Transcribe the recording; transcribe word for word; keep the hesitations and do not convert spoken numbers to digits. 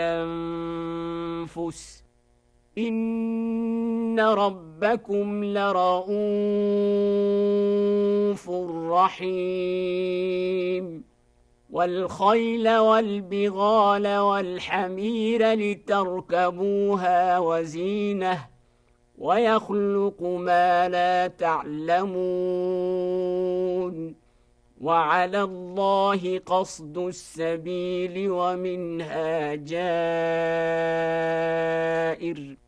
الأنفس إن ربكم لرءوف رحيم والخيل والبغال والحمير لتركبوها وزينة ويخلق ما لا تعلمون وعلى الله قصد السبيل ومنها جائر